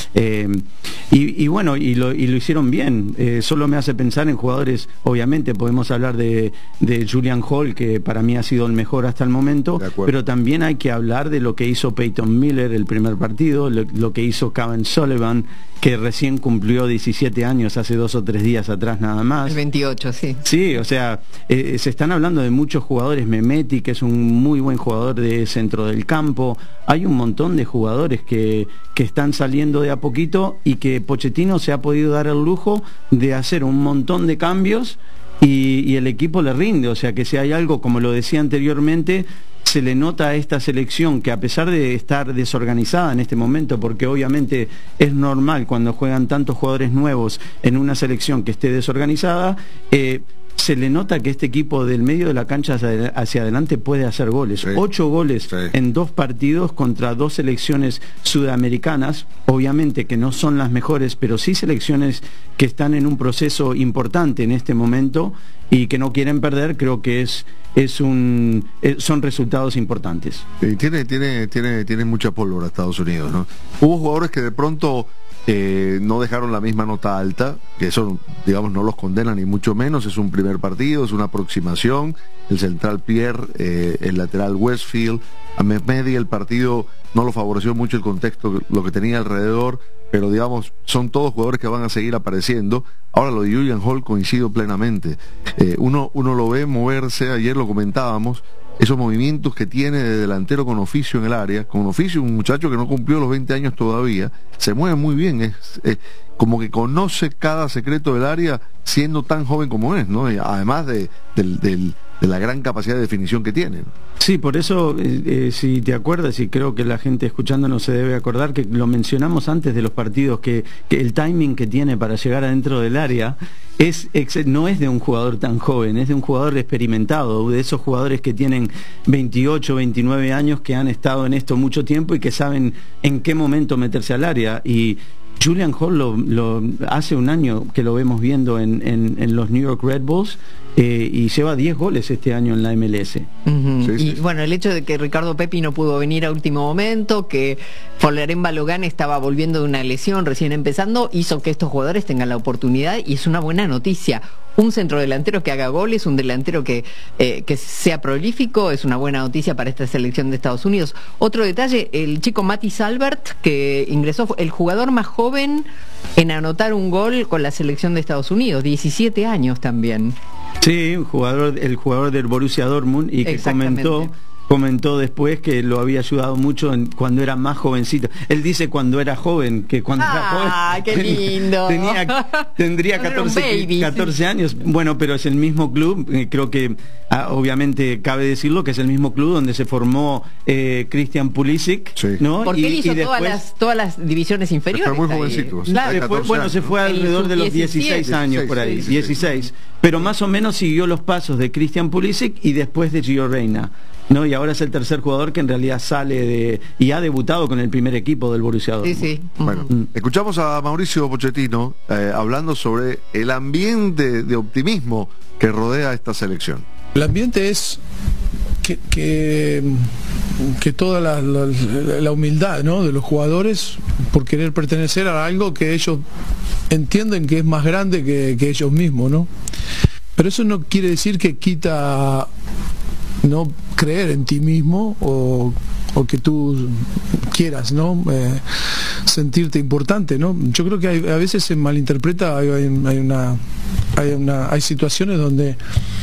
Y bueno, y lo hicieron bien. Solo me hace pensar en jugadores, obviamente podemos hablar de Julian Hall, que para mí ha sido el mejor hasta el momento, pero también hay que hablar de lo que hizo Peyton Miller el primer partido, lo que hizo Kevin Sullivan, que recién cumplió 17 años hace 2 o 3 días atrás nada más. El 28, sí. Sí, o sea, se están hablando de muchos jugadores. Mehmeti, que es un muy buen jugador de centro del campo. Hay un montón de jugadores que están saliendo de a poquito y que Pochettino se ha podido dar el lujo de hacer un montón de cambios y el equipo le rinde. O sea, que si hay algo, como lo decía anteriormente, se le nota a esta selección que, a pesar de estar desorganizada en este momento, porque obviamente es normal cuando juegan tantos jugadores nuevos en una selección que esté desorganizada, se le nota que este equipo del medio de la cancha hacia adelante puede hacer goles. Sí. 8 goles sí. En 2 partidos contra 2 selecciones sudamericanas, obviamente que no son las mejores, pero sí selecciones que están en un proceso importante en este momento y que no quieren perder. Creo que son resultados importantes. Tiene mucha pólvora Estados Unidos, ¿no? Hubo jugadores que de pronto no dejaron la misma nota alta, que eso, digamos, no los condena ni mucho menos. Es un primer partido, es una aproximación. El central Pierre, el lateral Westfield, a Mehmeti, el partido no lo favoreció mucho el contexto, lo que tenía alrededor. pero digamos, son todos jugadores que van a seguir apareciendo. Ahora lo de Julian Hall coincido plenamente. Uno lo ve moverse, ayer lo comentábamos, esos movimientos que tiene de delantero con oficio en el área, con oficio, un muchacho que no cumplió los 20 años todavía, se mueve muy bien, es como que conoce cada secreto del área siendo tan joven como es, ¿no? Y además de la gran capacidad de definición que tiene. Sí, por eso, si te acuerdas, y creo que la gente escuchándonos se debe acordar, que lo mencionamos antes de los partidos, que el timing que tiene para llegar adentro del área no es de un jugador tan joven, es de un jugador experimentado, de esos jugadores que tienen 28, 29 años, que han estado en esto mucho tiempo y que saben en qué momento meterse al área. Y Julian Hall hace un año que lo vemos viendo en los New York Red Bulls, y lleva 10 goles este año en la MLS. Bueno, el hecho de que Ricardo Pepi no pudo venir a último momento, que Follerén Balogan estaba volviendo de una lesión recién empezando, hizo que estos jugadores tengan la oportunidad, y es una buena noticia. Un centrodelantero que haga goles, un delantero que sea prolífico, es una buena noticia para esta selección de Estados Unidos. Otro detalle, el chico Mathis Albert, que ingresó, el jugador más joven en anotar un gol con la selección de Estados Unidos, 17 años también. Sí, el jugador del Borussia Dortmund, y que comentó después que lo había ayudado mucho cuando era más jovencito. Él dice cuando era joven, que cuando era joven... ¡Ah, qué lindo! tendría 14 años. Bueno, pero es el mismo club, creo que obviamente cabe decirlo, que es el mismo club donde se formó Christian Pulisic, ¿no? Porque él hizo todas las divisiones inferiores. Fue muy jovencito. Después, se fue alrededor de los 16 años por ahí, 16. Pero más o menos siguió los pasos de Christian Pulisic y después de Gio Reyna, ¿no? Y ahora es el tercer jugador que en realidad sale y ha debutado con el primer equipo del Borussia Dortmund. Bueno, escuchamos a Mauricio Pochettino hablando sobre el ambiente de optimismo que rodea esta selección. El ambiente es que toda la humildad, ¿no?, de los jugadores por querer pertenecer a algo que ellos entienden que es más grande que ellos mismos, ¿no? Pero eso no quiere decir que quita no creer en ti mismo o que tú quieras, ¿no?, sentirte importante, ¿no? Yo creo que a veces se malinterpreta, hay situaciones donde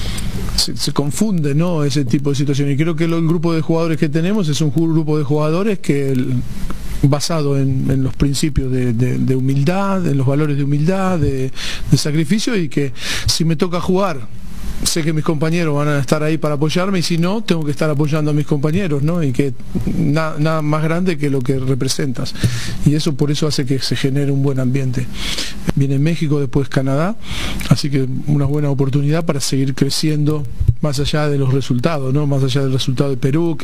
se confunde, ¿no?, ese tipo de situaciones, y creo que el grupo de jugadores que tenemos es un grupo de jugadores que basado en los principios de humildad, en los valores de humildad, de sacrificio, y que si me toca jugar, sé que mis compañeros van a estar ahí para apoyarme, y si no, tengo que estar apoyando a mis compañeros, ¿no? Y que nada más grande que lo que representas. Y eso por eso hace que se genere un buen ambiente. Viene México, después Canadá, así que una buena oportunidad para seguir creciendo más allá de los resultados, ¿no? Más allá del resultado de Perú,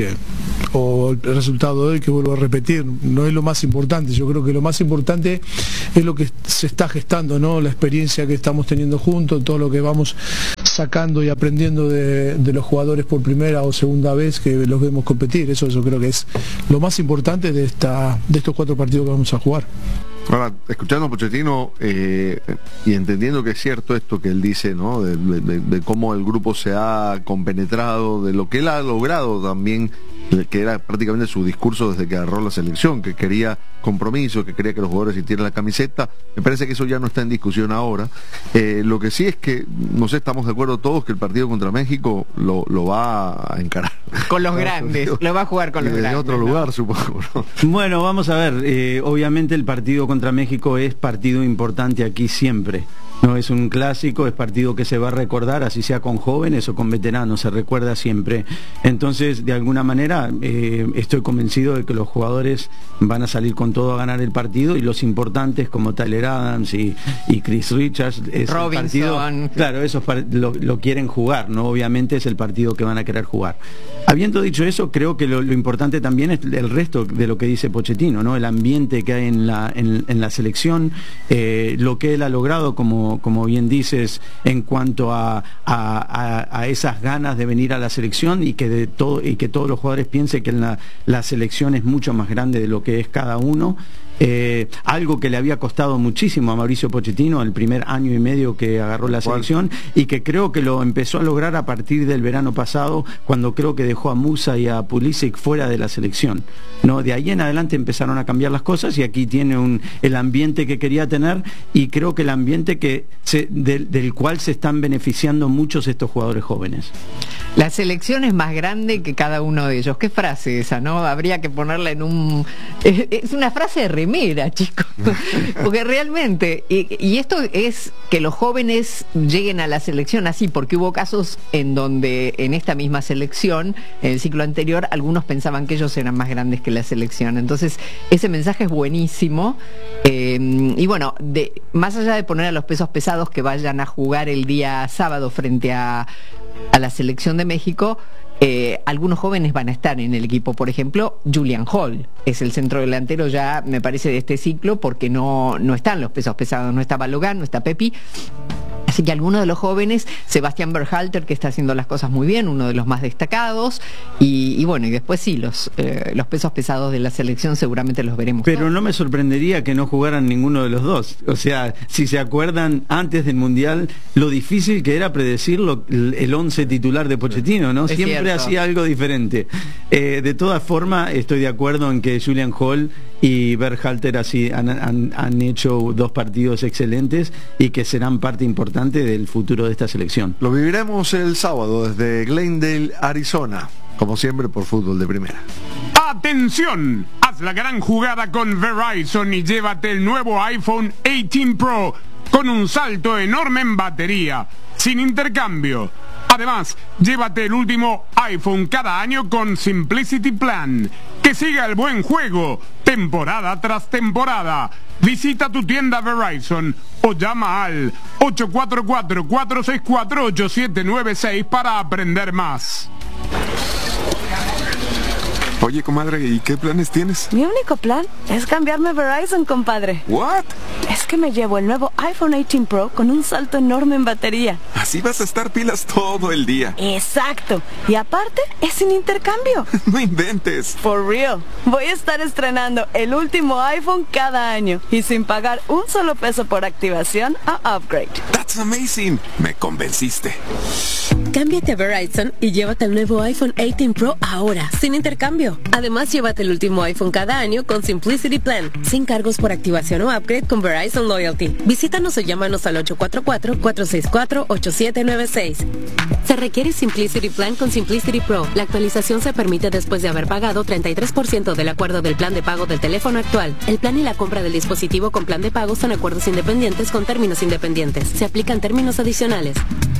o el resultado de hoy, que vuelvo a repetir, no es lo más importante. Yo creo que lo más importante es lo que se está gestando, ¿no? La experiencia que estamos teniendo juntos, todo lo que vamos sacando y aprendiendo de los jugadores por primera o segunda vez que los vemos competir. Eso yo creo que es lo más importante de estos 4 partidos que vamos a jugar. Ahora, escuchando a Pochettino y entendiendo que es cierto esto que él dice, ¿no?, de cómo el grupo se ha compenetrado, de lo que él ha logrado también, que era prácticamente su discurso desde que agarró la selección, que quería compromiso, que quería que los jugadores sintieran la camiseta. Me parece que eso ya no está en discusión ahora. Lo que sí es que, no sé, estamos de acuerdo todos que el partido contra México lo va a encarar con los grandes, lo va a jugar con los grandes. En otro lugar, supongo, ¿no? Bueno, vamos a ver, obviamente el partido contra México es partido importante aquí siempre. No es un clásico, es partido que se va a recordar, así sea con jóvenes o con veteranos, se recuerda siempre. Entonces, de alguna manera, estoy convencido de que los jugadores van a salir con todo a ganar el partido, y los importantes como Tyler Adams y Chris Richards, Robinson, claro, esos lo quieren jugar, ¿no? Obviamente es el partido que van a querer jugar. Habiendo dicho eso, creo que lo importante también es el resto de lo que dice Pochettino, ¿no? El ambiente que hay en la selección, lo que él ha logrado, como bien dices, en cuanto a esas ganas de venir a la selección, y que todos los jugadores piensen que la selección es mucho más grande de lo que es cada uno, algo que le había costado muchísimo a Mauricio Pochettino el primer año y medio que agarró la selección, y que creo que lo empezó a lograr a partir del verano pasado, cuando creo que dejó a Musa y a Pulisic fuera de la selección, ¿no? De ahí en adelante empezaron a cambiar las cosas, y aquí tiene el ambiente que quería tener, y creo que el ambiente del cual se están beneficiando muchos estos jugadores jóvenes. La selección es más grande que cada uno de ellos. ¿Qué frase esa, no? Habría que ponerla en un... Es una frase de remera, chicos. Porque realmente, y esto es que los jóvenes lleguen a la selección así, porque hubo casos en donde en esta misma selección, en el ciclo anterior, algunos pensaban que ellos eran más grandes que la selección. Entonces, ese mensaje es buenísimo. Y bueno, más allá de poner a los pesos pesados que vayan a jugar el día sábado frente a la selección de México, algunos jóvenes van a estar en el equipo. Por ejemplo, Julian Hall es el centro delantero ya, me parece, de este ciclo, porque no están los pesos pesados, no está Balogan, no está Pepi. Así que algunos de los jóvenes, Sebastián Berhalter, que está haciendo las cosas muy bien, uno de los más destacados, y bueno, y después sí, los pesos pesados de la selección seguramente los veremos. Pero no me sorprendería que no jugaran ninguno de los dos. O sea, si se acuerdan, antes del Mundial, lo difícil que era predecir el 11 titular de Pochettino, ¿no? Siempre hacía algo diferente. De todas formas, estoy de acuerdo en que Julian Hall y Berhalter así han hecho dos partidos excelentes, y que serán parte importante del futuro de esta selección. Lo viviremos el sábado desde Glendale, Arizona, como siempre por Fútbol de Primera. ¡Atención! Haz la gran jugada con Verizon y llévate el nuevo iPhone 18 Pro con un salto enorme en batería, sin intercambio. Además, llévate el último iPhone cada año con Simplicity Plan. Que siga el buen juego, temporada tras temporada. Visita tu tienda Verizon o llama al 844-464-8796 para aprender más. Oye, comadre, ¿y qué planes tienes? Mi único plan es cambiarme a Verizon, compadre. ¿What? Es que me llevo el nuevo iPhone 18 Pro con un salto enorme en batería. Así vas a estar pilas todo el día. Exacto. Y aparte, es sin intercambio. No inventes. For real. Voy a estar estrenando el último iPhone cada año y sin pagar un solo peso por activación a upgrade. That's amazing. Me convenciste. Cámbiate a Verizon y llévate el nuevo iPhone 18 Pro ahora, sin intercambio. Además, llévate el último iPhone cada año con Simplicity Plan, sin cargos por activación o upgrade con Verizon Loyalty. Visítanos o llámanos al 844-464-8796. Se requiere Simplicity Plan con Simplicity Pro. La actualización se permite después de haber pagado 33% del acuerdo del plan de pago del teléfono actual. El plan y la compra del dispositivo con plan de pago son acuerdos independientes con términos independientes. Se aplican términos adicionales.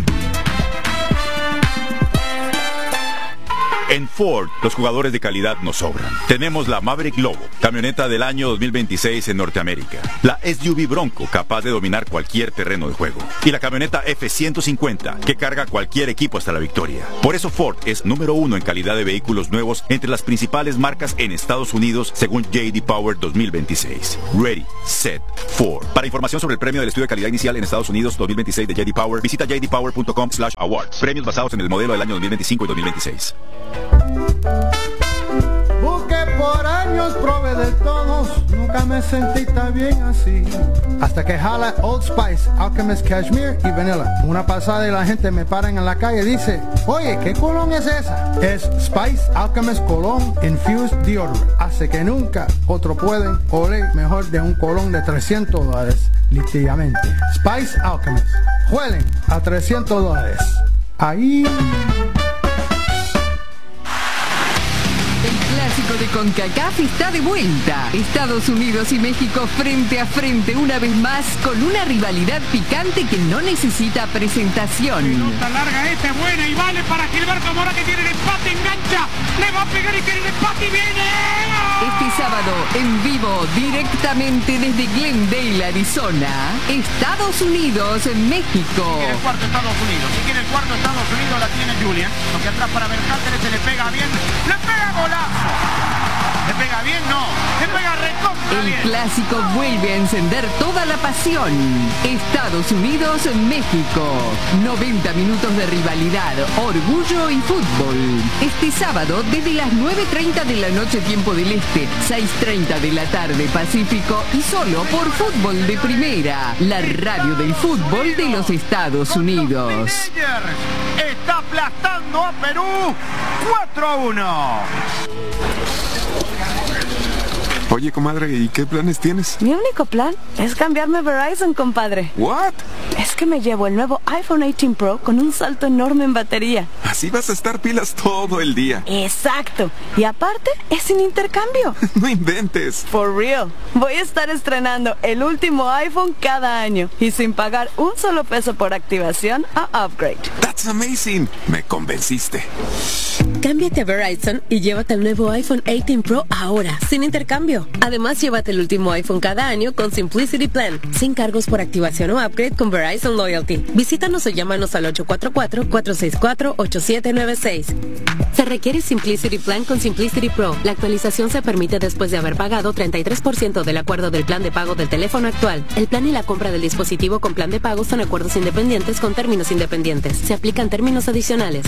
En Ford, los jugadores de calidad nos sobran. Tenemos la Maverick Lobo, camioneta del año 2026 en Norteamérica. La SUV Bronco, capaz de dominar cualquier terreno de juego. Y la camioneta F-150, que carga cualquier equipo hasta la victoria. Por eso Ford es número 1 en calidad de vehículos nuevos entre las principales marcas en Estados Unidos, según J.D. Power 2026. Ready, Set, Ford. Para información sobre el premio del estudio de calidad inicial en Estados Unidos 2026 de J.D. Power, visita jdpower.com/awards. Premios basados en el modelo del año 2025 y 2026. Busqué por años, probé de todos, nunca me sentí tan bien así. Hasta que jala Old Spice, Alchemist Cashmere y Vanilla. Una pasada y la gente me paran en la calle y dice, oye, ¿qué colón es esa? Es Spice Alchemist Cologne Infused Deodorant. Hace que nunca otro pueden oler mejor de un colón de $300, literalmente. Spice Alchemist. Huelen a $300. Ahí... El clásico de CONCACAF está de vuelta. Estados Unidos y México frente a frente una vez más con una rivalidad picante que no necesita presentación. Pelota larga esta, buena y vale para Gilberto Mora, que tiene el empate, engancha, le va a pegar y tiene el empate y viene. Este sábado, en vivo, directamente desde Glendale, Arizona, Estados Unidos, México. Si quiere el cuarto Estados Unidos, si quiere el cuarto Estados Unidos la tiene Julian, porque atrás para Berhalter se le pega bien, le pega golazo. ¿Me pega bien? No. ¿Me pega recontra bien? El clásico vuelve a encender toda la pasión. Estados Unidos, México. 90 minutos de rivalidad, orgullo y fútbol. Este sábado desde las 9:30 de la noche tiempo del Este, 6:30 de la tarde Pacífico y solo por Fútbol de Primera, la radio del fútbol de los Estados Unidos. Está aplastando a Perú 4-1. Oye, comadre, ¿y qué planes tienes? Mi único plan es cambiarme a Verizon, compadre. ¿What? Es que me llevo el nuevo iPhone 18 Pro con un salto enorme en batería. Así vas a estar pilas todo el día. Exacto. Y aparte, es sin intercambio. No inventes. For real. Voy a estar estrenando el último iPhone cada año y sin pagar un solo peso por activación a upgrade. That's amazing. Me convenciste. Cámbiate a Verizon y llévate el nuevo iPhone 18 Pro ahora, sin intercambio. Además, llévate el último iPhone cada año con Simplicity Plan, sin cargos por activación o upgrade con Verizon Loyalty. Visítanos o llámanos al 844-464-8796. Se requiere Simplicity Plan con Simplicity Pro. La actualización se permite después de haber pagado 33% del acuerdo del plan de pago del teléfono actual. El plan y la compra del dispositivo con plan de pago son acuerdos independientes con términos independientes. Se aplican términos adicionales.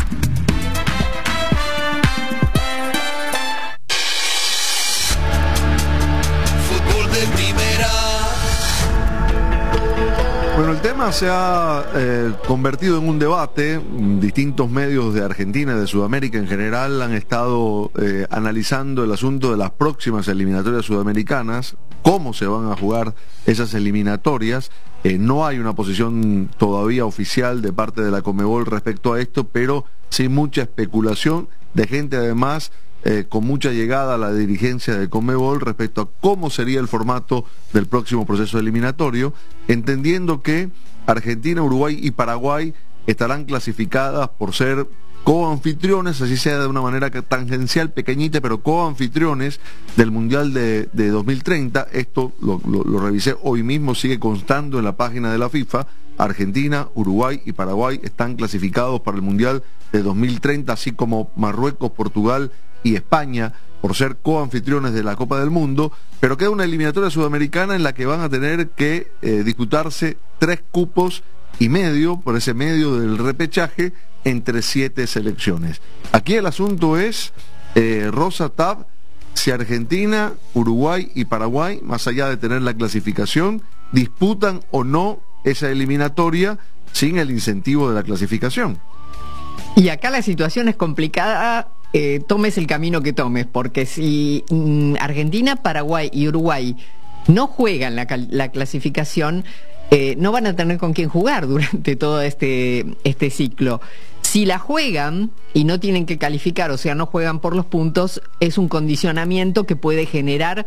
Bueno, el tema se ha convertido en un debate. Distintos medios de Argentina y de Sudamérica en general han estado analizando el asunto de las próximas eliminatorias sudamericanas, cómo se van a jugar esas eliminatorias. No hay una posición todavía oficial de parte de la Conmebol respecto a esto, pero sí mucha especulación de gente además con mucha llegada a la dirigencia de Conmebol respecto a cómo sería el formato del próximo proceso eliminatorio, entendiendo que Argentina, Uruguay y Paraguay estarán clasificadas por ser coanfitriones, así sea de una manera tangencial, pequeñita, pero coanfitriones del Mundial de 2030. Esto lo revisé hoy mismo, sigue constando en la página de la FIFA. Argentina, Uruguay y Paraguay están clasificados para el Mundial de 2030, así como Marruecos, Portugal y España, por ser coanfitriones de la Copa del Mundo, pero queda una eliminatoria sudamericana en la que van a tener que disputarse 3 cupos y medio, por ese medio del repechaje, entre 7 selecciones. Aquí el asunto es, Rosa Tab, si Argentina, Uruguay y Paraguay, más allá de tener la clasificación, disputan o no esa eliminatoria sin el incentivo de la clasificación. Y acá la situación es complicada, tomes el camino que tomes, porque si Argentina, Paraguay y Uruguay no juegan la clasificación, no van a tener con quién jugar durante todo este ciclo. Si la juegan y no tienen que calificar, o sea, no juegan por los puntos, es un condicionamiento que puede generar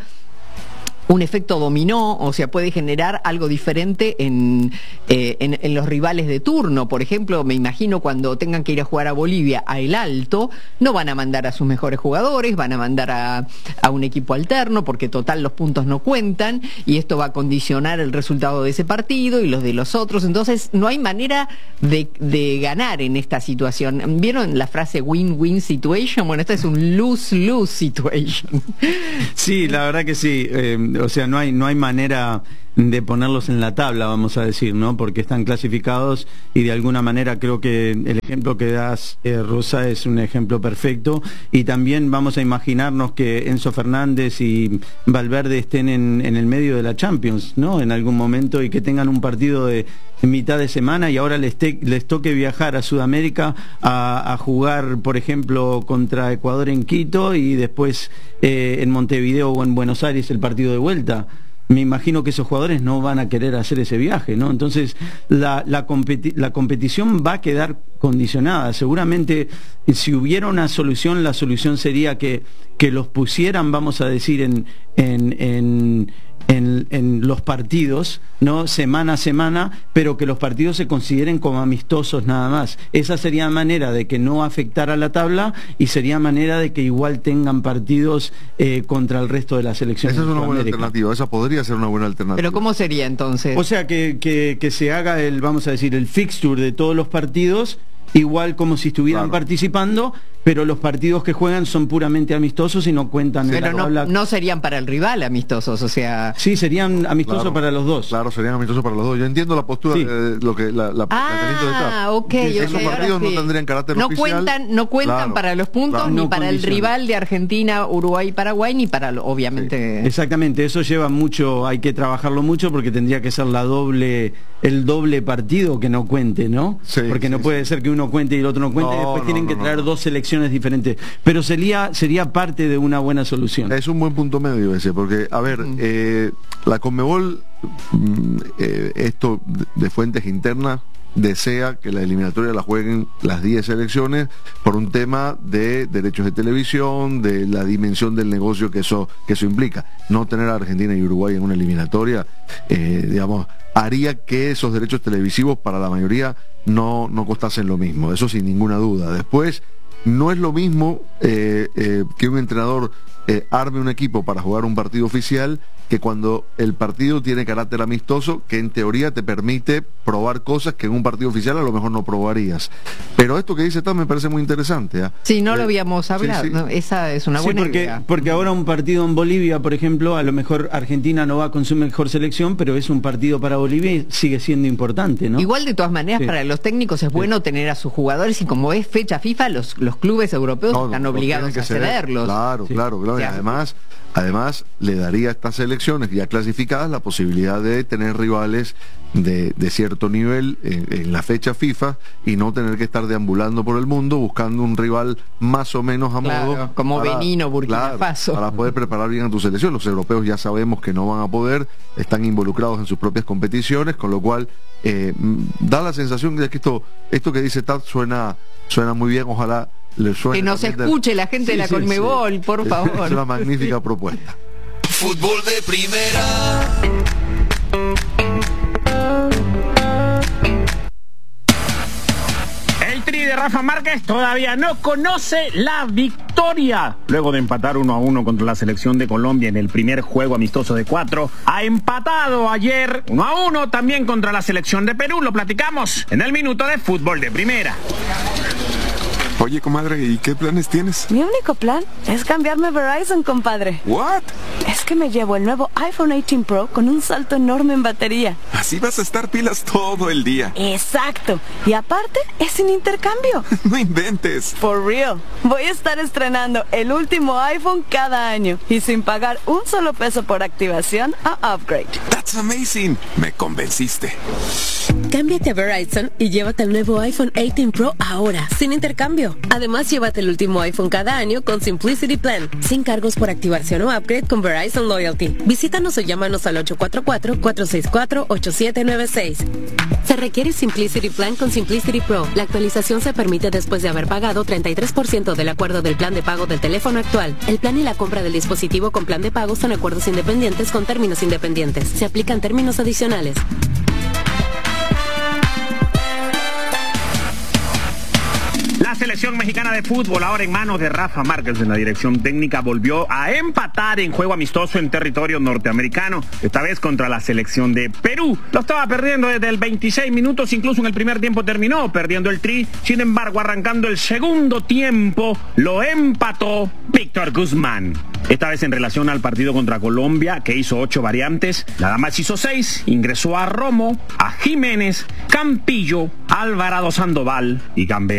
un efecto dominó, o sea, puede generar algo diferente en los rivales de turno. Por ejemplo, me imagino cuando tengan que ir a jugar a Bolivia, a El Alto, no van a mandar a sus mejores jugadores, van a mandar a un equipo alterno, porque total los puntos no cuentan, y esto va a condicionar el resultado de ese partido y los de los otros. Entonces, no hay manera de ganar en esta situación. ¿Vieron la frase win-win situation? Bueno, esta es un lose-lose situation. Sí, la verdad que sí. O sea, no hay manera de ponerlos en la tabla, vamos a decir, ¿no? Porque están clasificados y de alguna manera creo que el ejemplo que das, Rosa, es un ejemplo perfecto. Y también vamos a imaginarnos que Enzo Fernández y Valverde estén en el medio de la Champions, ¿no? En algún momento, y que tengan un partido de mitad de semana y ahora les toque viajar a Sudamérica a jugar, por ejemplo, contra Ecuador en Quito y después en Montevideo o en Buenos Aires el partido de vuelta. Me imagino que esos jugadores no van a querer hacer ese viaje, ¿no? Entonces la competición va a quedar condicionada. Seguramente si hubiera una solución, la solución sería que los pusieran, vamos a decir, en los partidos, ¿no? Semana a semana, pero que los partidos se consideren como amistosos nada más. Esa sería manera de que no afectara la tabla y sería manera de que igual tengan partidos contra el resto de las selecciones. Esa es una buena alternativa, esa podría ser una buena alternativa. ¿Pero cómo sería entonces? O sea, que se haga vamos a decir, el fixture de todos los partidos, igual como si estuvieran participando, pero los partidos que juegan son puramente amistosos y no cuentan en la tabla. No serían para el rival amistosos, o sea... Sí, serían amistosos para los dos. Claro, serían amistosos para los dos. Yo entiendo la postura de lo que la planteamiento de TAP. Ok. Esos partidos no tendrían carácter oficial. No cuentan para los puntos, ni para el rival de Argentina, Uruguay y Paraguay, ni para, obviamente... Sí. Exactamente, eso lleva mucho, hay que trabajarlo mucho porque tendría que ser el doble partido que no cuente, ¿no? Sí, porque no puede ser que uno cuente y el otro no cuente, después tienen que traer dos selecciones diferentes. Pero sería parte de una buena solución. Es un buen punto medio ese, porque, a ver, la Conmebol, esto de fuentes internas, desea que la eliminatoria la jueguen las 10 selecciones por un tema de derechos de televisión, de la dimensión del negocio que eso implica. No tener a Argentina y Uruguay en una eliminatoria, digamos, haría que esos derechos televisivos para la mayoría no costasen lo mismo, eso sin ninguna duda. Después, no es lo mismo que un entrenador arme un equipo para jugar un partido oficial que cuando el partido tiene carácter amistoso, que en teoría te permite probar cosas que en un partido oficial a lo mejor no probarías. Pero esto que dice Tam me parece muy interesante. Sí, no lo habíamos hablado. Sí. No, esa es una buena idea. Porque ahora un partido en Bolivia, por ejemplo, a lo mejor Argentina no va con su mejor selección, pero es un partido para Bolivia y sigue siendo importante, ¿no? Igual, de todas maneras, para los técnicos es bueno tener a sus jugadores, y como es fecha FIFA, los clubes europeos están obligados a cederlos. Claro. Y además le daría a estas selecciones ya clasificadas la posibilidad de tener rivales de cierto nivel en la fecha FIFA y no tener que estar deambulando por el mundo buscando un rival más o menos a modo, como Benín o Burkina Faso, para poder preparar bien a tu selección. Los europeos ya sabemos que no van a poder, están involucrados en sus propias competiciones, con lo cual da la sensación de que esto que dice Tad suena muy bien. Ojalá que nos escuche la gente de la Conmebol, por favor. Es una magnífica propuesta. Fútbol de primera. El Tri de Rafa Márquez todavía no conoce la victoria. Luego de empatar 1-1 contra la selección de Colombia en el primer juego amistoso de 4, ha empatado ayer 1-1 también contra la selección de Perú. Lo platicamos en el minuto de Fútbol de Primera. Oye, comadre, ¿y qué planes tienes? Mi único plan es cambiarme a Verizon, compadre. ¿What? Es que me llevo el nuevo iPhone 18 Pro con un salto enorme en batería. Así vas a estar pilas todo el día. Exacto. Y aparte, es sin intercambio. No inventes. For real. Voy a estar estrenando el último iPhone cada año y sin pagar un solo peso por activación a upgrade. That's amazing. Me convenciste. Cámbiate a Verizon y llévate el nuevo iPhone 18 Pro ahora, sin intercambio. Además, llévate el último iPhone cada año con Simplicity Plan, sin cargos por activación o upgrade con Verizon Loyalty. Visítanos o llámanos al 844-464-8796. Se requiere Simplicity Plan con Simplicity Pro. La actualización se permite después de haber pagado 33% del acuerdo del plan de pago del teléfono actual. El plan y la compra del dispositivo con plan de pago son acuerdos independientes con términos independientes. Se aplican términos adicionales. La selección mexicana de fútbol, ahora en manos de Rafa Márquez en la dirección técnica, volvió a empatar en juego amistoso en territorio norteamericano, esta vez contra la selección de Perú. Lo estaba perdiendo desde el 26 minutos, incluso en el primer tiempo terminó perdiendo el Tri. Sin embargo, arrancando el segundo tiempo, lo empató Víctor Guzmán. Esta vez en relación al partido contra Colombia, que hizo 8 variantes, nada más hizo 6. Ingresó a Romo, a Jiménez, Campillo, Alvarado Sandoval y Gambetta.